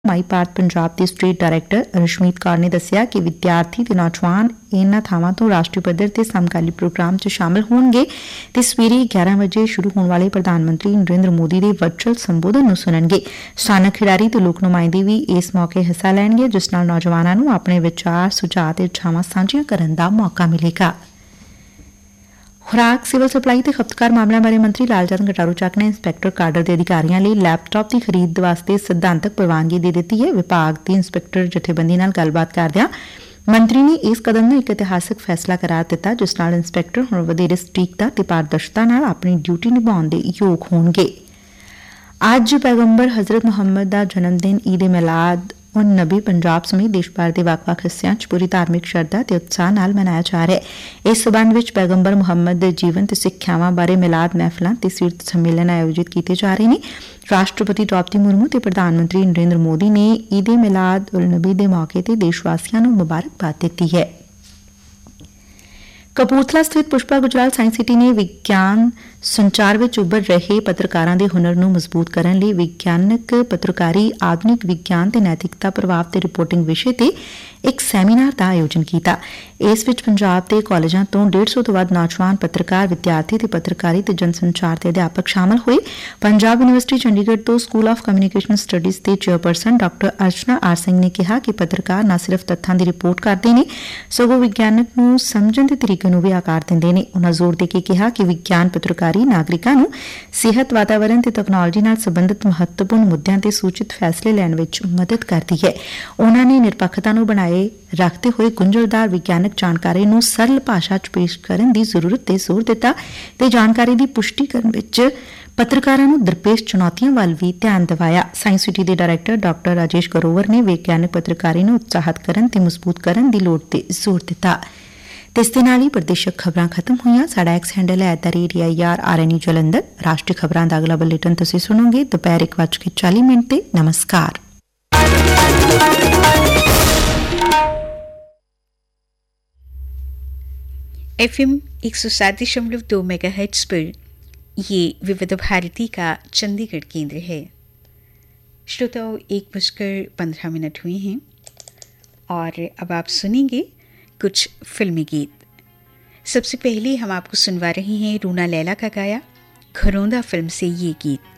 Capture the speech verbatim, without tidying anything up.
ਮਾਈ ਭਾਰਤ ਪੰਜਾਬ ਦੇ state director Rashmeet Kaur ਨੇ ਦੱਸਿਆ ਕਿ ਵਿਦਿਆਰਥੀ ਤੇ ਨੌਜਵਾਨ ਇਨ੍ਹਾਂ ਥਾਵਾਂ ਤੋਂ ਰਾਸ਼ਟਰੀ ਪੱਧਰ ਤੇ ਸਮਕਾਲੀ ਪ੍ਰੋਗਰਾਮ 'ਚ ਸ਼ਾਮਲ ਹੋਣਗੇ ਤੇ ਸਵੇਰੇ ਗਿਆਰਾਂ ਵਜੇ ਸ਼ੁਰੂ ਹੋਣ ਵਾਲੇ ਪ੍ਰਧਾਨ ਮੰਤਰੀ ਨਰਿੰਦਰ ਮੋਦੀ ਦੇ ਵਰਚੁਅਲ ਸੰਬੋਧਨ ਨੂੰ ਸੁਣਨਗੇ। ਸਥਾਨਕ ਖਿਡਾਰੀ ਤੇ ਲੋਕ ਨੁਮਾਇੰਦੇ ਵੀ ਇਸ ਮੌਕੇ ਹਿੱਸਾ ਲੈਣਗੇ, ਜਿਸ ਨਾਲ ਨੌਜਵਾਨਾਂ ਨੂੰ ਆਪਣੇ ਵਿਚਾਰ, ਸੁਝਾਅ ਤੇ ਇੱਛਾਵਾਂ ਸਾਂਝੀਆਂ ਕਰਨ ਦਾ ਮੌਕਾ ਮਿਲੇਗਾ। ਖੁਰਾਕ, ਸਿਵਲ ਸਪਲਾਈ ਤੇ ਖਪਤਕਾਰ ਮਾਮਲਿਆਂ ਬਾਰੇ ਮੰਤਰੀ ਲਾਲਚੰਦ ਕਟਾਰੂ ਚੱਕ ਨੇ ਇੰਸਪੈਕਟਰ ਕਾਡਰ ਦੇ ਅਧਿਕਾਰੀਆਂ ਲਈ ਲੈਪਟਾਪ ਦੀ ਖਰੀਦ ਵਾਸਤੇ ਸਿਧਾਂਤਕ ਪ੍ਰਵਾਨਗੀ ਦੇ ਦਿੱਤੀ ਹੈ। ਵਿਭਾਗ ਦੀ ਇੰਸਪੈਕਟਰ ਜਥੇਬੰਦੀ ਨਾਲ ਗੱਲਬਾਤ ਕਰਦਿਆਂ ਮੰਤਰੀ ਨੇ ਇਸ ਕਦਮ ਨੂੰ ਇੱਕ ਇਤਿਹਾਸਕ ਫੈਸਲਾ ਕਰਾਰ ਦਿੱਤਾ, ਜਿਸ ਨਾਲ ਇੰਸਪੈਕਟਰ ਹੁਣ ਵਧੇਰੇ ਸਟੀਕਤਾ ਤੇ ਪਾਰਦਰਸ਼ਤਾ ਨਾਲ ਆਪਣੀ ਡਿਊਟੀ ਨਿਭਾਉਣ ਦੇ ਯੋਗ ਹੋਣਗੇ। ਅੱਜ ਪੈਗੰਬਰ ਹਜ਼ਰਤ ਮੁਹੰਮਦ ਦਾ ਜਨਮ ਦਿਨ ਈਦ ਏ ਮਿਲਾਦ ਉਨ ਨਬੀ ਪੰਜਾਬ ਸਮੇਤ ਦੇਸ਼ ਭਰ ਦੇ ਵੱਖ-ਵੱਖ ਹਿੱਸਿਆਂ 'ਚ ਪੂਰੀ ਧਾਰਮਿਕ ਸ਼ਰਧਾ ਤੇ ਉਤਸ਼ਾਹ ਨਾਲ ਮਨਾਇਆ ਜਾ ਰਿਹਾ ਹੈ। ਇਸ ਸਬੰਧ ਵਿੱਚ ਪੈਗੰਬਰ ਮੁਹੰਮਦ ਦੇ ਜੀਵਨ ਤੇ ਸਿੱਖਿਆਵਾਂ ਬਾਰੇ ਮਿਲਾਦ ਮਹਿਫਲਾਂ ਤੇ ਸੀਰਤ ਸੰਮੇਲਨ ਆਯੋਜਿਤ ਕੀਤੇ ਜਾ ਰਹੇ ਨੇ। ਰਾਸ਼ਟਰਪਤੀ ਦ੍ਰੌਪਦੀ ਮੁਰਮੂ ਤੇ ਪ੍ਰਧਾਨ ਮੰਤਰੀ ਨਰਿੰਦਰ ਮੋਦੀ ਨੇ ਈਦ ਏ ਮਿਲਾਦ ਉਨ ਨਬੀ ਦੇ ਮੌਕੇ ਤੇ ਦੇਸ਼ ਵਾਸੀਆਂ ਨੂੰ ਮੁਬਾਰਕਬਾਦ ਦਿੱਤੀ ਹੈ। ਕਪੂਰਥਲਾ ਸਥਿਤ ਪੁਸ਼ਪਾ ਗੁਜਰਾਲ ਸਾਇੰਸ ਸਿਟੀ ਨੇ ਵਿਗਿਆਨ ਸੰਚਾਰ ਵਿੱਚ ਉੱਭਰ ਰਹੇ ਪੱਤਰਕਾਰਾਂ ਦੇ ਹੁਨਰ ਨੂੰ ਮਜ਼ਬੂਤ ਕਰਨ ਲਈ ਵਿਗਿਆਨਕ ਪੱਤਰਕਾਰੀ, ਆਧੁਨਿਕ ਵਿਗਿਆਨ ਤੇ ਨੈਤਿਕਤਾ, ਪ੍ਰਭਾਵ ਤੇ ਰਿਪੋਰਟਿੰਗ ਵਿਸ਼ੇ ਤੇ ਇੱਕ ਸੈਮੀਨਾਰ ਦਾ ਆਯੋਜਨ ਕੀਤਾ। ਇਸ ਵਿੱਚ ਪੰਜਾਬ ਦੇ ਕਾਲਜਾਂ ਤੋਂ ਡੇਢ ਸੌ ਤੋਂ ਵੱਧ ਨੌਜਵਾਨ ਪੱਤਰਕਾਰ, ਵਿਦਿਆਰਥੀ ਤੇ ਪੱਤਰਕਾਰੀ ਤੇ ਜਨਸੰਚਾਰ ਦੇ ਅਧਿਆਪਕ ਸ਼ਾਮਲ ਹੋਏ। ਪੰਜਾਬ ਯੂਨੀਵਰਸਿਟੀ ਚੰਡੀਗੜ੍ਹ ਤੋਂ ਸਕੂਲ ਆਫ ਕਮਿਊਨੀਕੇਸ਼ਨ ਸਟੱਡੀਜ਼ ਦੇ ਚੇਅਰਪਰਸਨ ਡਾਕਟਰ ਅਰਚਨਾ ਆਰ ਸਿੰਘ ਨੇ ਕਿਹਾ ਕਿ ਪੱਤਰਕਾਰ ਨਾ ਸਿਰਫ ਤੱਥਾਂ ਦੀ ਰਿਪੋਰਟ ਕਰਦੇ ਨੇ, ਸਗੋਂ ਵਿਗਿਆਨਕ ਨੂੰ ਸਮਝਣ ਦੇ ਤਰੀਕੇ ਨੂੰ ਵੀ ਆਕਾਰ ਦਿੰਦੇ ਨੇ। ਉਨ੍ਹਾਂ ਜ਼ੋਰ ਦੇ ਕੇ ਕਿਹਾ ਕਿ ਵਿਗਿਆਨ ਪੱਤਰਕਾਰੀ ਨਾਗਰਿਕਾਂ ਨੂੰ ਸਿਹਤ, ਵਾਤਾਵਰਣ ਤੇ ਤਕਨਾਲੋਜੀ ਨਾਲ ਸੰਬੰਧਿਤ ਮਹੱਤਵਪੂਰਨ ਮੁੱਦਿਆਂ ਤੇ ਸੂਚਿਤ ਫੈਸਲੇ ਲੈਣ ਵਿੱਚ ਮਦਦ ਕਰਦੀ ਹੈ। ਉਨ੍ਹਾਂ ਨੇ ਨਿਰਪੱਖਤਾ ਨੂੰ ਬਣਾਏ ਰੱਖਦੇ ਹੋਏ ਗੁੰਝਲਦਾਰ ਵਿਗਿਆਨਕ ਜਾਣਕਾਰੀ ਨੂੰ ਸਰਲ ਭਾਸ਼ਾ 'ਚ ਪੇਸ਼ ਕਰਨ ਦੀ ਜ਼ਰੂਰਤ ਤੇ ਜ਼ੋਰ ਦਿੱਤਾ ਤੇ ਜਾਣਕਾਰੀ ਦੀ ਪੁਸ਼ਟੀ ਕਰਨ ਵਿੱਚ ਪੱਤਰਕਾਰਾਂ ਨੂੰ ਦਰਪੇਸ਼ ਚੁਣੌਤੀਆਂ ਵੱਲ ਵੀ ਧਿਆਨ ਦਿਵਾਇਆ। ਸਾਇੰਸ ਸਿਟੀ ਦੇ ਡਾਇਰੈਕਟਰ ਡਾਕਟਰ ਰਾਜੇਸ਼ ਗਰੋਵਰ ਨੇ ਵਿਗਿਆਨਕ ਪੱਤਰਕਾਰੀ ਨੂੰ ਉਤਸ਼ਾਹਿਤ ਕਰਨ ਤੇ ਮਜ਼ਬੂਤ ਕਰਨ ਦੀ ਲੋੜ ਤੇ ਜ਼ੋਰ ਦਿੱਤਾ। ਤੇ ਇਸ ਦੇ ਨਾਲ ਹੀ ਪ੍ਰਦੇਸ਼ਕ ਖਬਰਾਂ ਖਤਮ ਹੋਈਆਂ। ਸਾਡਾ ਐਕਸ ਹੈਂਡਲ ਹੈ at the rate I R R ਐਨ ਈ ਜਲੰਧਰ। ਰਾਸ਼ਟਰੀ ਖਬਰਾਂ ਦਾ ਅਗਲਾ ਬੁਲੇਟਿਨ ਤੁਸੀਂ ਸੁਣੋਗੇ ਦੁਪਹਿਰ ਇੱਕ ਵੱਜ ਕੇ ਚਾਲੀ ਮਿੰਟ ਤੇ। ਨਮਸਕਾਰ। एफ एम एक सौ सात दशमलव दो मेगा हर्ट्ज पर ये विविध भारती का चंडीगढ़ केंद्र है। श्रोताओं, एक बजकर पंद्रह मिनट हुए हैं और अब आप सुनेंगे कुछ फिल्मी गीत। सबसे पहले हम आपको सुनवा रहे हैं रूना लैला का गाया घरौंदा फिल्म से ये गीत।